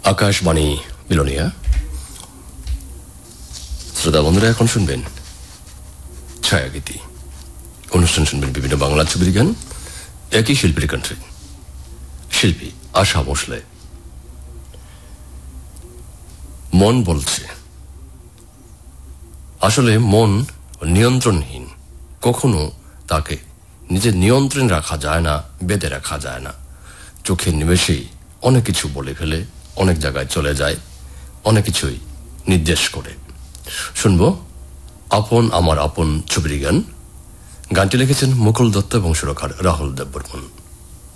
আকাশবাণী বিলোনিয়া। শ্রোতা বন্ধুরা, এখন শুনবেন ছায়াগীতি। অনুষ্ঠান শুনবেন বিভিন্ন বাংলা ছবির গান, একই শিল্পীর কণ্ঠে। শিল্পী আশা ভোসলে। মন বলছে, আসলে মন নিয়ন্ত্রণহীন। কখনো তাকে নিজের নিয়ন্ত্রণ রাখা যায় না, বেঁধে রাখা যায় না। চোখের নিমেষেই অনেক কিছু বলে ফেলে, অনেক জায়গায় চলে যায়, অনেক কিছুই নির্দেশ করে। শুনবো আপন আমার আপন ছবির গান। গানটি লিখেছেন মুকুল দত্ত এবং সুরকার রাহুল দেববর্মন।